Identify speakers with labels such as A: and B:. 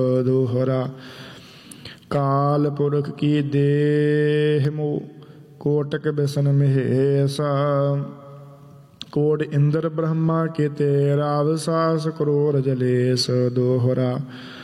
A: दोहरा। काल पुरख की देह मोह कोटक बिसन महेसा। कोट इंद्र ब्रह्मा के तेरा विसास करोड़ जलेस। दोहरा।